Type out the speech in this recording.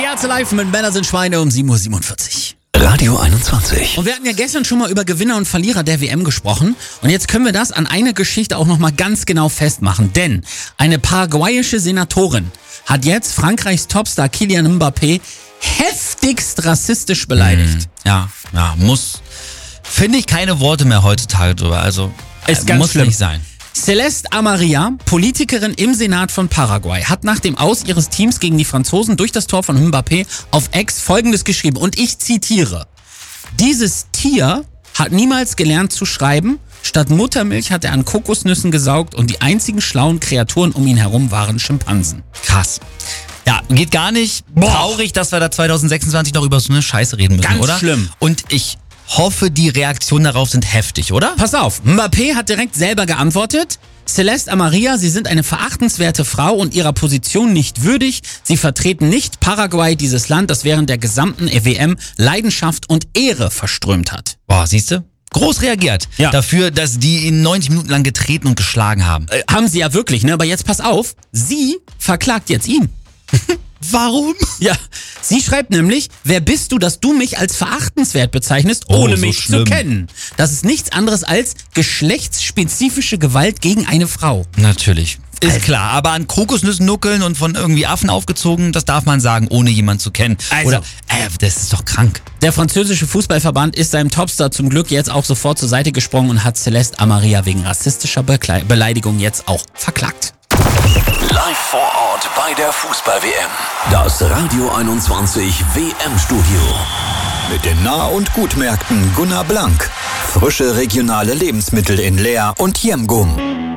RTL Live mit Männer sind Schweine um 7.47 Uhr. Radio 21. Und wir hatten ja gestern schon mal über Gewinner und Verlierer der WM gesprochen. Und jetzt können wir das an einer Geschichte auch nochmal ganz genau festmachen. Denn eine paraguayische Senatorin hat jetzt Frankreichs Topstar Kylian Mbappé heftigst rassistisch beleidigt. Ja, muss. Finde ich keine Worte mehr heutzutage drüber. Also, Ist ganz muss schlimm. nicht sein. Celeste Amaria, Politikerin im Senat von Paraguay, hat nach dem Aus ihres Teams gegen die Franzosen durch das Tor von Mbappé auf X Folgendes geschrieben. Und ich zitiere: Dieses Tier hat niemals gelernt zu schreiben. Statt Muttermilch hat er an Kokosnüssen gesaugt und die einzigen schlauen Kreaturen um ihn herum waren Schimpansen. Krass. Ja, geht gar nicht. Traurig, dass wir da 2026 noch über so eine Scheiße reden müssen, Ganz oder? schlimm. Und ich hoffe, die Reaktionen darauf sind heftig, oder? Pass auf, Mbappé hat direkt selber geantwortet: Celeste Amaria, Sie sind eine verachtenswerte Frau und Ihrer Position nicht würdig. Sie vertreten nicht Paraguay, dieses Land, das während der gesamten WM Leidenschaft und Ehre verströmt hat. Boah, siehste? Groß reagiert. Ja. Dafür, dass die ihn 90 Minuten lang getreten und geschlagen haben. Haben Sie ja wirklich, ne? Aber jetzt pass auf, sie verklagt jetzt ihn. Warum? Ja, sie schreibt nämlich: Wer bist du, dass du mich als verachtenswert bezeichnest, Oh, ohne so mich schlimm. zu kennen? Das ist nichts anderes als geschlechtsspezifische Gewalt gegen eine Frau. Natürlich. Ist klar, aber an Kokosnüssen nuckeln und von irgendwie Affen aufgezogen, das darf man sagen, ohne jemanden zu kennen. Also- Oder, das ist doch krank. Der französische Fußballverband ist seinem Topstar zum Glück jetzt auch sofort zur Seite gesprungen und hat Celeste Amaria wegen rassistischer Beleidigung jetzt auch verklagt. Live vor Ort bei der Fußball-WM. Das Radio 21 WM-Studio. Mit den Nah- und Gutmärkten Gunnar Blank. Frische regionale Lebensmittel in Leer und Jemgum.